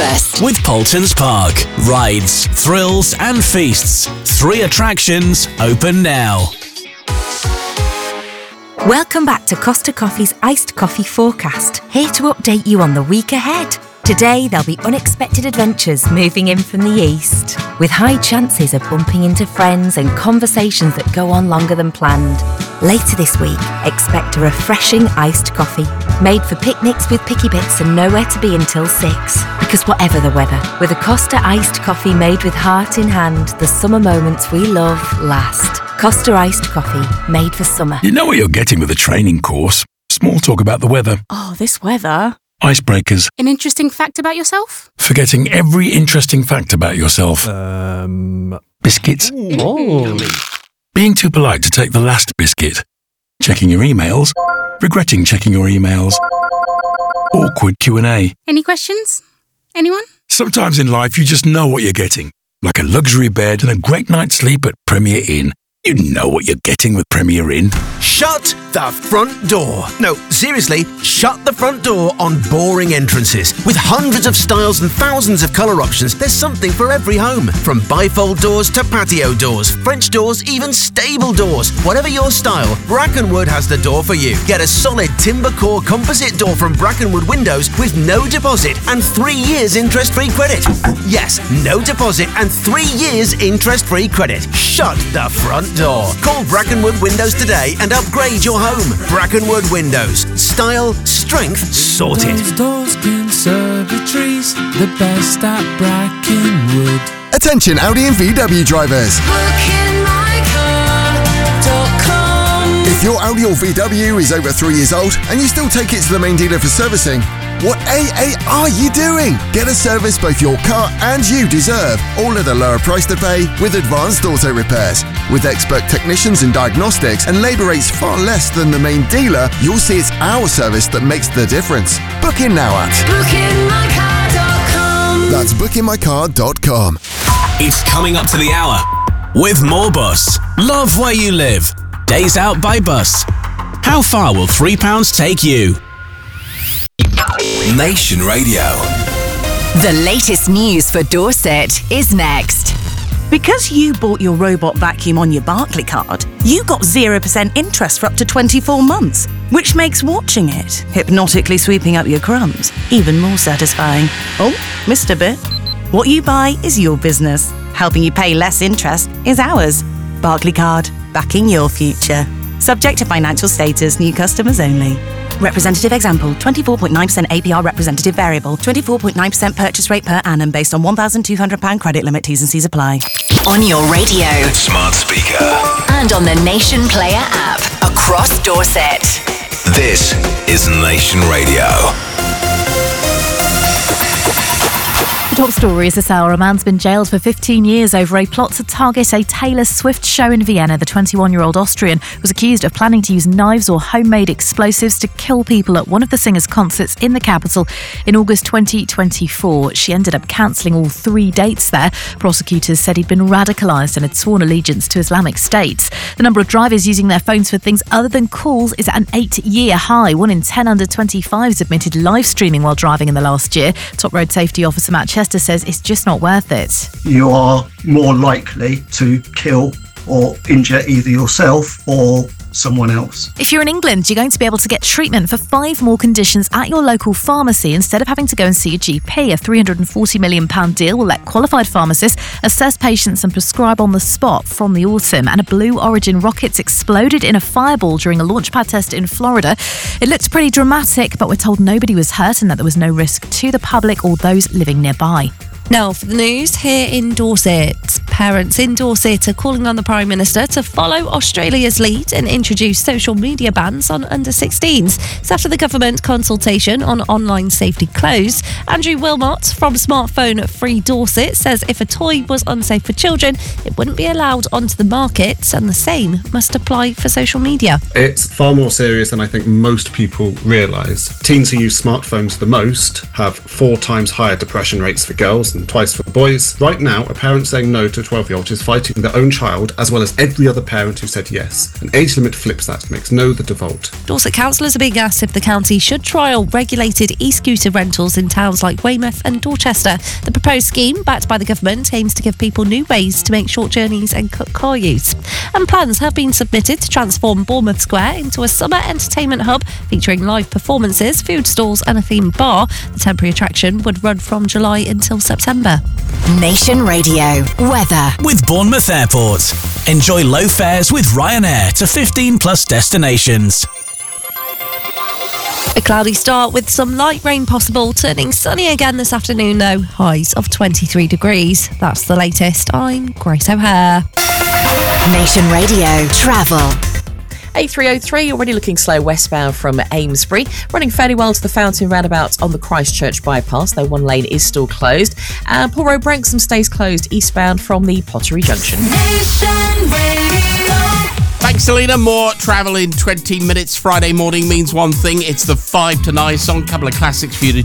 breakfast. With Poultons Park. Rides, thrills and feasts. 3 attractions open now. Welcome back to Costa Coffee's Iced Coffee Forecast, here to update you on the week ahead. Today there'll be unexpected adventures moving in from the east, with high chances of bumping into friends and conversations that go on longer than planned. Later this week, expect a refreshing iced coffee, made for picnics with picky bits and nowhere to be until 6. Because whatever the weather, with a Costa iced coffee made with heart in hand, the summer moments we love last. Costa iced coffee, made for summer. You know what you're getting with a training course. Small talk about the weather. Oh, this weather. Icebreakers. An interesting fact about yourself? Forgetting every interesting fact about yourself. Biscuits. Oh. Being too polite to take the last biscuit. Checking your emails. Regretting checking your emails. Awkward Q&A. Any questions? Anyone? Sometimes in life you just know what you're getting. Like a luxury bed and a great night's sleep at Premier Inn. You know what you're getting with Premier Inn. Shut the front door. No, seriously, shut the front door on boring entrances. With hundreds of styles and thousands of colour options, there's something for every home. From bifold doors to patio doors, French doors, even stable doors. Whatever your style, Brackenwood has the door for you. Get a solid timber core composite door from Brackenwood Windows with no deposit and 3 years interest-free credit. Yes, no deposit and 3 years interest-free credit. Shut the front door. Call Brackenwood Windows today and upgrade your home. Brackenwood Windows. Style, strength, sorted. Those doors, conservatories, the best at Brackenwood. Attention Audi and VW drivers. BookingMyCar.com. If your Audi or VW is over 3 years old and you still take it to the main dealer for servicing, what AA are you doing? Get a service both your car and you deserve, all at a lower price to pay with Advanced Auto Repairs. With expert technicians and diagnostics and labour rates far less than the main dealer, you'll see it's our service that makes the difference. Book in now at BookingMyCar.com. That's BookingMyCar.com. It's coming up to the hour with more Bus. Love where you live. Days out by Bus. How far will £3 take you? Nation Radio. The latest news for Dorset is next. Because you bought your robot vacuum on your Barclaycard, you got 0% interest for up to 24 months, which makes watching it, hypnotically sweeping up your crumbs, even more satisfying. Oh, missed a bit. What you buy is your business. Helping you pay less interest is ours. Barclaycard, backing your future. Subject to financial status, new customers only. Representative example, 24.9% APR representative variable, 24.9% purchase rate per annum based on £1,200 credit limit, T's and C's apply. On your radio. Smart speaker. And on the Nation Player app. Across Dorset. This is Nation Radio. The top story is this hour. A man's been jailed for 15 years over a plot to target a Taylor Swift show in Vienna. The 21-year-old Austrian was accused of planning to use knives or homemade explosives to kill people at one of the singer's concerts in the capital in August 2024. She ended up cancelling all 3 dates there. Prosecutors said he'd been radicalised and had sworn allegiance to Islamic State. The number of drivers using their phones for things other than calls is at an 8-year high. 1 in 10 under 25s admitted live streaming while driving in the last year. Top Road Safety Officer Matt Chester says it's just not worth it. You are more likely to kill or injure either yourself or someone else. If you're in England, you're going to be able to get treatment for 5 more conditions at your local pharmacy instead of having to go and see a GP. A £340 million deal will let qualified pharmacists assess patients and prescribe on the spot from the autumn. And a Blue Origin rocket exploded in a fireball during a launchpad test in Florida. It looked pretty dramatic, but we're told nobody was hurt and that there was no risk to the public or those living nearby. Now for the news here in Dorset. Parents in Dorset are calling on the Prime Minister to follow Australia's lead and introduce social media bans on under-16s. It's after the government consultation on online safety closed. Andrew Wilmot from Smartphone Free Dorset says if a toy was unsafe for children, it wouldn't be allowed onto the market, and the same must apply for social media. It's far more serious than I think most people realise. Teens who use smartphones the most have 4 times higher depression rates for girls and twice for boys. Right now, a parent saying no to to a 12-year-old is fighting their own child as well as every other parent who said yes. An age limit flips that, makes no the default. Dorset councillors are being asked if the county should trial regulated e-scooter rentals in towns like Weymouth and Dorchester. The proposed scheme, backed by the government, aims to give people new ways to make short journeys and cut car use. And plans have been submitted to transform Bournemouth Square into a summer entertainment hub featuring live performances, food stalls and a themed bar. The temporary attraction would run from July until September. Nation Radio weather with Bournemouth Airport. Enjoy low fares with Ryanair to 15 plus destinations. A cloudy start with some light rain possible, turning sunny again this afternoon though. Highs of 23 degrees. That's the latest. I'm Grace O'Hare. Nation Radio travel. A303 already looking slow westbound from Amesbury, running fairly well to the Fountain roundabout on the Christchurch bypass, though one lane is still closed. And Paul Road Branksome stays closed eastbound from the Pottery Junction. Thanks, Selena. More travel in 20 minutes. Friday morning means one thing. It's the 5 to 9 song. Couple of classics for you to